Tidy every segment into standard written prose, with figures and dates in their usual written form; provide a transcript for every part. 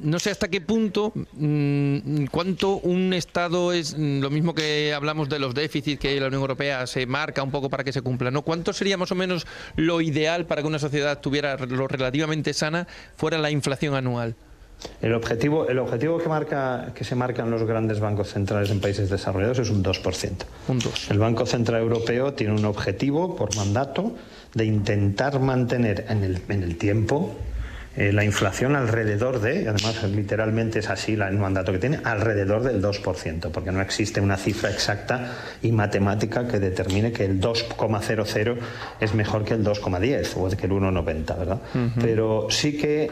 no sé hasta qué punto, cuánto un Estado es, lo mismo que hablamos de los déficits que la Unión Europea se marca un poco para que se cumpla, ¿no? ¿Cuánto sería más o menos lo ideal para que una sociedad tuviera lo relativamente sana fuera la inflación anual? El objetivo que se marcan los grandes bancos centrales en países desarrollados es un 2%. Un 2. El Banco Central Europeo tiene un objetivo por mandato de intentar mantener en el tiempo la inflación alrededor de, y además literalmente es así el mandato que tiene, alrededor del 2%, porque no existe una cifra exacta y matemática que determine que el 2,00 es mejor que el 2,10 o que el 1,90, ¿verdad? Pero sí que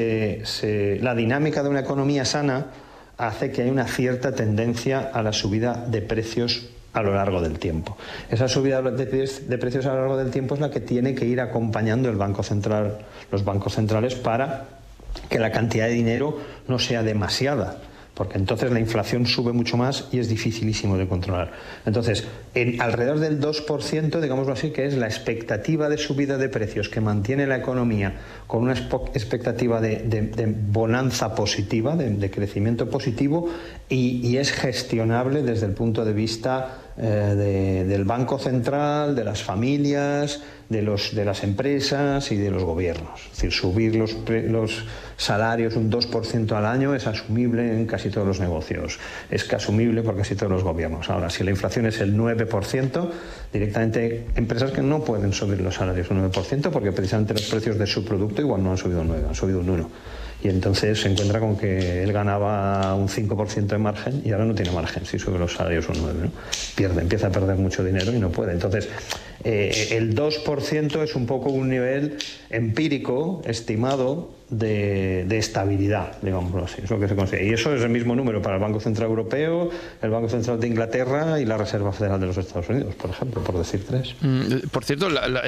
la dinámica de una economía sana hace que haya una cierta tendencia a la subida de precios a lo largo del tiempo. Esa subida de precios a lo largo del tiempo es la que tiene que ir acompañando el Banco Central, los bancos centrales, para que la cantidad de dinero no sea demasiada, porque entonces la inflación sube mucho más y es dificilísimo de controlar. Entonces, alrededor del 2%, digámoslo así, que es la expectativa de subida de precios que mantiene la economía con una expectativa de bonanza positiva, de crecimiento positivo, y es gestionable desde el punto de vista del Banco Central, de las familias, de las empresas y de los gobiernos. Es decir, subir los salarios un 2% al año es asumible en casi todos los negocios, es asumible por casi todos los gobiernos. Ahora, si la inflación es el 9%, directamente empresas que no pueden subir los salarios un 9% porque precisamente los precios de su producto igual no han subido un 9, han subido un 1. Y entonces se encuentra con que él ganaba un 5% de margen y ahora no tiene margen si sube los salarios un 9, ¿no? Empieza a perder mucho dinero y no puede. Entonces, el 2% es un poco un nivel empírico, estimado, de estabilidad, digámoslo así, es lo que se consigue. Y eso es el mismo número para el Banco Central Europeo, el Banco Central de Inglaterra y la Reserva Federal de los Estados Unidos, por ejemplo, por decir tres. Por cierto,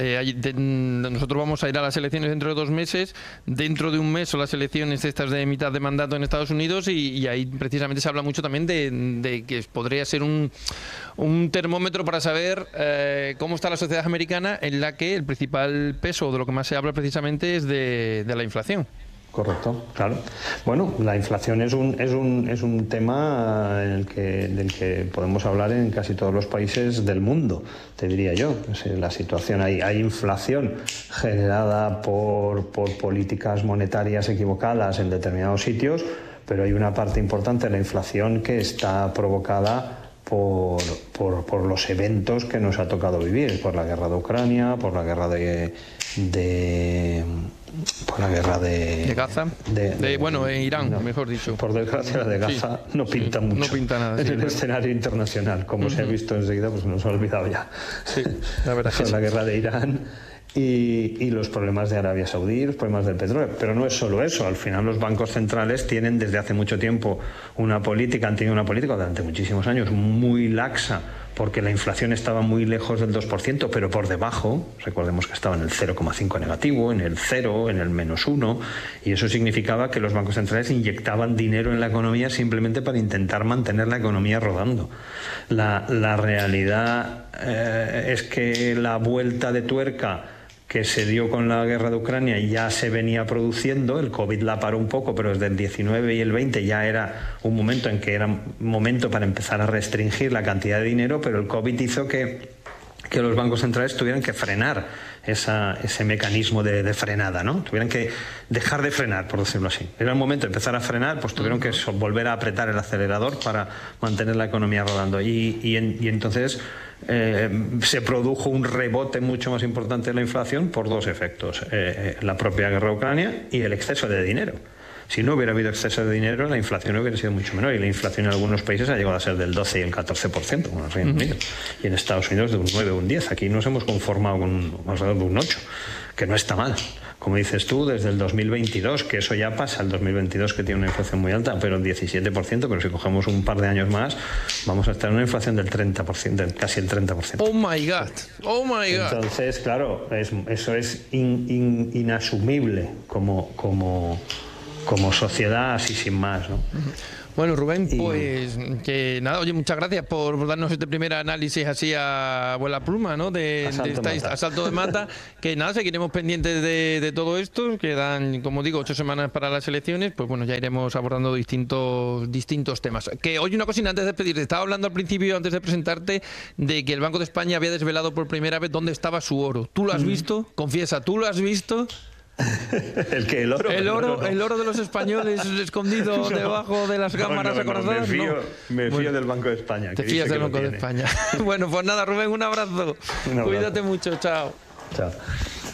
nosotros vamos a ir a las elecciones dentro de 2 meses. Dentro de un mes son las elecciones estas de mitad de mandato en Estados Unidos y ahí precisamente se habla mucho también de que podría ser un termómetro para saber cómo está la sociedad americana, en la que el principal peso de lo que más se habla precisamente es de la inflación. Correcto, claro. Bueno, la inflación es un tema del que podemos hablar en casi todos los países del mundo, te diría yo. La situación, hay inflación generada por políticas monetarias equivocadas en determinados sitios, pero hay una parte importante de la inflación que está provocada por los eventos que nos ha tocado vivir, por la guerra de Ucrania, por la guerra de Gaza, en Irán, no, mejor dicho. Por desgracia, la de Gaza sí, no pinta mucho. No pinta nada en el escenario internacional, como se ha visto enseguida, pues nos ha olvidado ya. Sí, la verdad que la guerra de Irán y los problemas de Arabia Saudí, los problemas del petróleo. Pero no es solo eso. Al final los bancos centrales tienen desde hace mucho tiempo han tenido una política durante muchísimos años muy laxa, porque la inflación estaba muy lejos del 2%, pero por debajo. Recordemos que estaba en el 0,5 negativo, en el 0, en el -1, y eso significaba que los bancos centrales inyectaban dinero en la economía simplemente para intentar mantener la economía rodando. La realidad es que la vuelta de tuerca que se dio con la guerra de Ucrania ya se venía produciendo. El COVID la paró un poco, pero desde el 19 y el 20 ya era un momento en que era momento para empezar a restringir la cantidad de dinero, pero el COVID hizo que los bancos centrales tuvieran que frenar ese mecanismo de frenada, ¿no? Tuvieran que dejar de frenar, por decirlo así. Era el momento de empezar a frenar, pues tuvieron que volver a apretar el acelerador para mantener la economía rodando. Y entonces se produjo un rebote mucho más importante de la inflación por dos efectos: la propia guerra de Ucrania y el exceso de dinero. Si no hubiera habido exceso de dinero, la inflación hubiera sido mucho menor, y la inflación en algunos países ha llegado a ser del 12 y el 14%, como en el Reino Unido, y en Estados Unidos de un 9 o un 10. Aquí nos hemos conformado con alrededor de un 8, que no está mal. Como dices tú, desde el 2022, que eso ya pasa, el 2022 que tiene una inflación muy alta, pero el 17%, pero si cogemos un par de años más, vamos a estar en una inflación del 30%, casi el 30%. ¡Oh, my God! ¡Oh, my God! Entonces, claro, eso es inasumible como como sociedad, así sin más, ¿no? Bueno, Rubén, pues que nada, oye, muchas gracias por darnos este primer análisis así a vuela pluma, ¿no? De a salto de mata, que nada, seguiremos pendientes de todo esto, quedan, como digo, 8 semanas para las elecciones, pues bueno, ya iremos abordando distintos temas. Que oye, una cosita antes de despedirte, estaba hablando al principio, antes de presentarte, de que el Banco de España había desvelado por primera vez dónde estaba su oro. ¿Tú lo has visto? Confiesa, ¿tú lo has visto? El oro. El oro de los españoles escondido debajo de las cámaras acorazadas. Me fío del Banco de España. Te fías del Banco de España. Bueno, pues nada, Rubén, un abrazo. Cuídate mucho, chao. Chao.